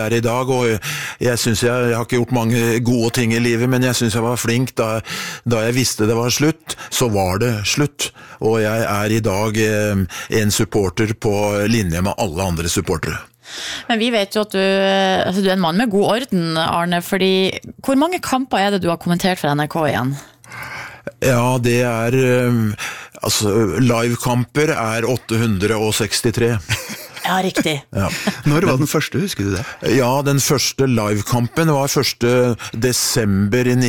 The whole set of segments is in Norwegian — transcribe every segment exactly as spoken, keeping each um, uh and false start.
er I dag, og jeg synes jeg, jeg har ikke gjort mange gode ting I livet, men jeg synes jeg var flink da, da jeg visste det var slutt, så var det slutt. Og jeg er I dag eh, en supporter på linje med alle andre supportere. Men vi vet jo at du, altså du er en mann med god orden, Arne, fordi hvor mange kamper er det du har kommentert for N R K igjen? Ja, det er, altså, livekamper er åtte hundre sekstitre. Ja, riktig. Ja. Når var den første, husker du det? Ja, den første livekampen var første desember I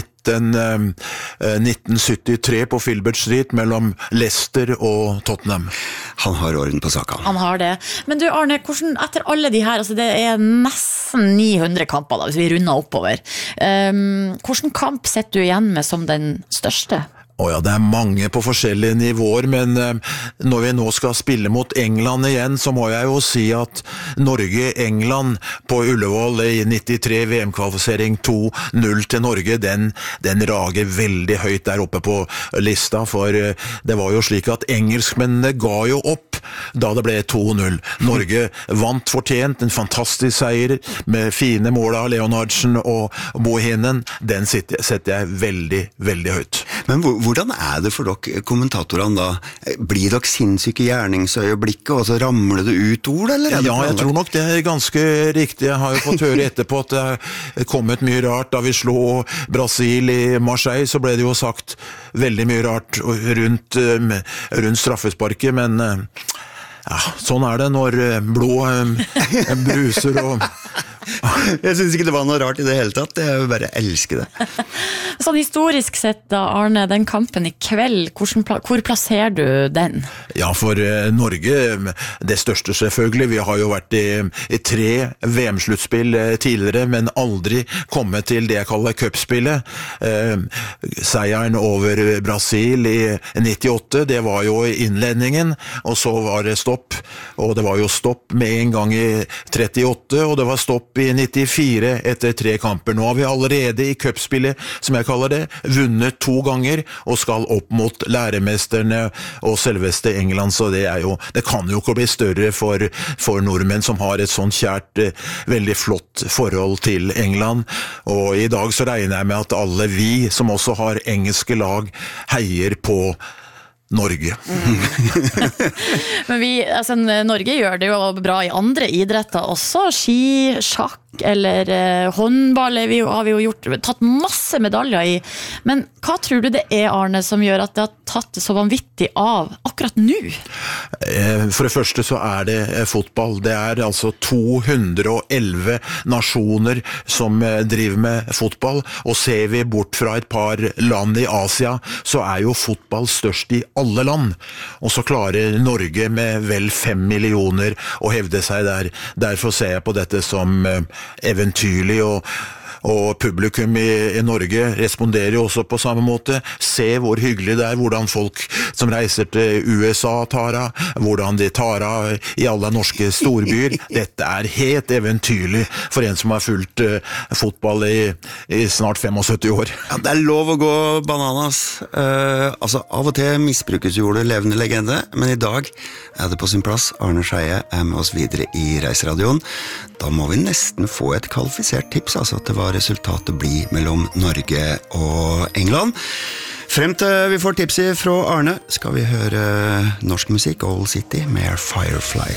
nitten syttitre på Filbert Street mellom Leicester og Tottenham. Han har orden på saka. Han har det. Men du, Arne, hvordan, etter alle de her, altså det er nesten ni hundre kamper da, hvis vi runder oppover. Um, hvordan kamp setter du igjen med som den største? Å ja, det er mange på forskjellige nivåer, men eh, når vi nå skal spille mot England igjen, så må jeg jo si at Norge-England på Ullevål I nittitre V M-kvalifisering to null til Norge, den, den rager veldig høyt der oppe på lista, for eh, det var jo slik at engelskmennene ga jo opp da det ble to null. Norge vant fortjent, en fantastisk seier med fine mål av Leonardsen og Bohinen. Den setter, setter jeg veldig, veldig høyt. Men hvordan er det for dere kommentatorene da? Blir dere sinnssyke gjerningsøyeblikket, og så ramler det ut ord, eller? Ja, jeg tror nok det er ganske riktig. Jeg har jo fått høre etterpå at det er kommet mye rart. Da vi slo Brasil I Marseille, så ble det jo sagt veldig mye rart rundt, rundt straffesparket, men ja, sånn er det når blod bruser og... Jeg synes ikke det var noe rart I det hele tatt, jeg bare elsker det. Sånn historisk sett da, Arne, den kampen I kveld, hvordan, hvor plasserer du den? Ja, for eh, Norge, det største selvfølgelig, vi har jo vært I, I tre V M-sluttspill eh, tidligere, men aldri kommet til det jeg kaller cupspillet. Eh, seieren over Brasil I nittiåtte, det var jo innledningen, og så var det stopp, og det var jo stopp med en gang I trettiåtte, og det var stopp I nittifire etter tre kamper. Nå har vi allerede I cupspillet, som jeg kaller det, vunnet to ganger og skal opp mot læremesterne og selveste England, så det er jo, det kan jo ikke bli større for, for nordmenn som har et sånt kjært, veldig flott forhold til England, og I dag så regner jeg med at alle vi som også har engelske lag heier på Norge. Mm. Men vi, altså, Norge gjør det jo bra I andre idretter også, ski, sjakk eller eh, håndball vi, har vi jo gjort, tatt masse medaljer I, men hva tror du det er, Arne, som gjør at det har tatt det så vanvittig av akkurat nå? For det første så er det fotball. Det er altså to hundre og elleve nasjoner som driver med fotball, og ser vi bort fra et par land I Asia, så er jo fotball størst I alle land, og så klarer Norge med vel fem millioner å hevde seg der. Derfor ser jeg på dette som eventyrlig, og og publikum I, I Norge responderer jo også på samme måte. Se hvor hyggelig det er, hvordan folk som reiser til USA tar av, hvordan de tar av I alle norske storbyer. Dette er helt eventyrlig for en som har fulgt uh, fotball I, I snart syttifem år. Ja, det er lov å gå bananas. Uh, altså, av og til misbrukes jo det levende legende, men I dag er det på sin plass. Arne Scheie er med oss videre I Reiseradioen. Da må vi nesten få et kvalifisert tips, altså at det var resultatet blir mellom Norge og England. Frem til vi får tipset fra Arne, skal vi høre norsk musikk, Old City med Firefly.